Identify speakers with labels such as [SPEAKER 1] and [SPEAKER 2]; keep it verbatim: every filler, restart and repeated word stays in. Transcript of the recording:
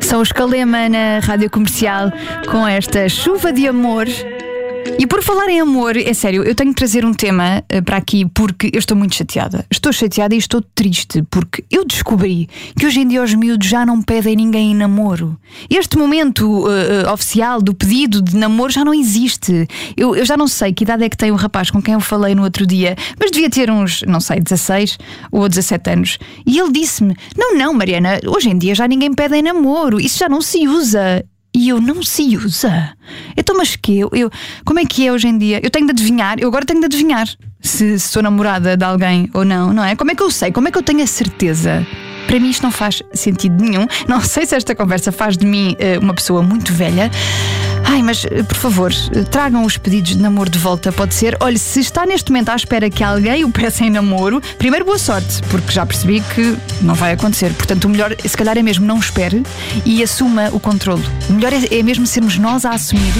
[SPEAKER 1] São os Calema na Rádio Comercial com esta chuva de amor. E por falar em amor, é sério, eu tenho que trazer um tema uh, para aqui porque eu estou muito chateada. Estou chateada e estou triste porque eu descobri que hoje em dia os miúdos já não pedem ninguém em namoro. Este momento uh, uh, oficial do pedido de namoro já não existe. Eu, eu já não sei que idade é que tem o rapaz com quem eu falei no outro dia, mas devia ter uns, não sei, dezasseis ou dezassete anos. E ele disse-me: não, não, Mariana, hoje em dia já ninguém pede em namoro, isso já não se usa. E eu, não se usa? Então, mas que eu, eu como é que é hoje em dia? Eu tenho de adivinhar, eu agora tenho de adivinhar se, se sou namorada de alguém ou não, não é? Como é que eu sei? Como é que eu tenho a certeza? Para mim isto não faz sentido nenhum. Não sei se esta conversa faz de mim uh, uma pessoa muito velha. Ai, mas por favor, tragam os pedidos de namoro de volta, pode ser? Olha, se está neste momento à espera que alguém o peça em namoro, primeiro boa sorte, porque já percebi que não vai acontecer. Portanto, o melhor, se calhar, é mesmo não espere e assuma o controle. O melhor é, é mesmo sermos nós a assumir